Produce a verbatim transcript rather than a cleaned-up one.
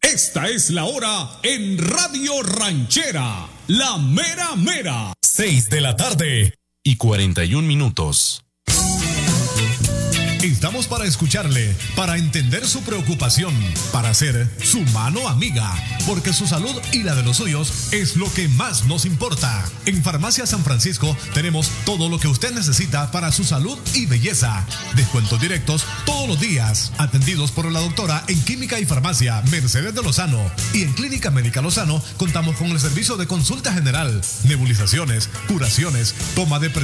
Esta es la hora en Radio Ranchera, la mera mera. Seis de la tarde y cuarenta y un minutos. Estamos para escucharle, para entender su preocupación, para ser su mano amiga, porque su salud y la de los suyos es lo que más nos importa. En Farmacia San Francisco tenemos todo lo que usted necesita para su salud y belleza. Descuentos directos todos los días, atendidos por la doctora en Química y Farmacia Mercedes de Lozano. Y en Clínica Médica Lozano contamos con el servicio de consulta general, nebulizaciones, curaciones, toma de presión